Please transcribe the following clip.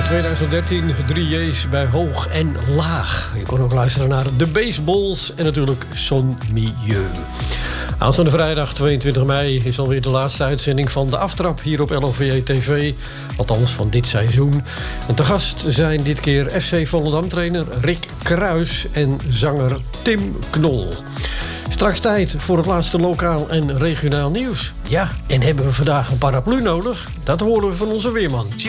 2013, 3 J's bij Hoog en Laag. Je kon ook luisteren naar de Baseballs en natuurlijk Son Milieu. Aanstaande vrijdag 22 mei is alweer de laatste uitzending van de aftrap hier op LOVE TV. Althans van dit seizoen. En te gast zijn dit keer FC Volendam-trainer Rick Kruis en zanger Tim Knol. Straks tijd voor het laatste lokaal en regionaal nieuws. Ja, en hebben we vandaag een paraplu nodig? Dat horen we van onze weerman.